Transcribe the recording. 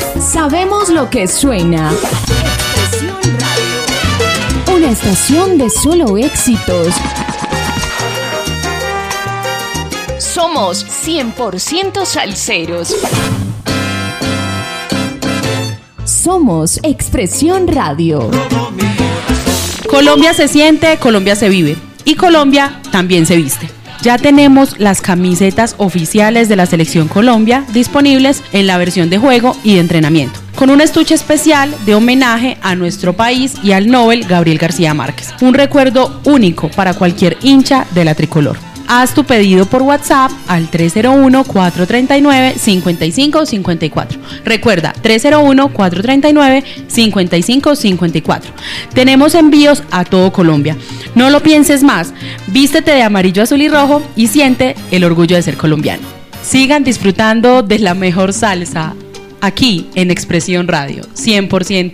Sabemos lo que suena. Expresión Radio. Una estación de solo éxitos. Somos 100% salseros. Somos Expresión Radio. Colombia se siente, Colombia se vive y Colombia también se viste. Ya tenemos las camisetas oficiales de la Selección Colombia disponibles en la versión de juego y de entrenamiento, con un estuche especial de homenaje a nuestro país y al Nobel Gabriel García Márquez. Un recuerdo único para cualquier hincha de la tricolor. Haz tu pedido por WhatsApp al 301-439-5554. Recuerda, 301-439-5554. Tenemos envíos a todo Colombia. No lo pienses más. Vístete de amarillo, azul y rojo y siente el orgullo de ser colombiano. Sigan disfrutando de la mejor salsa aquí en Expresión Radio, 100%